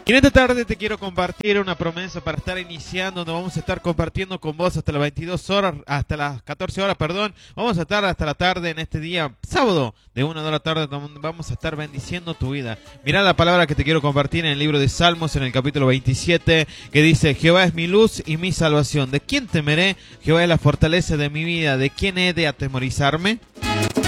Y en esta tarde te quiero compartir una promesa para estar iniciando, donde vamos a estar compartiendo con vos hasta las 22 horas, hasta las 14 horas, perdón. Vamos a estar hasta la tarde en este día, sábado, de 1 de la tarde, donde vamos a estar bendiciendo tu vida. Mirá la palabra que te quiero compartir en el libro de Salmos, en el capítulo 27, que dice: Jehová es mi luz y mi salvación. ¿De quién temeré? Jehová es la fortaleza de mi vida. ¿De quién he de atemorizarme?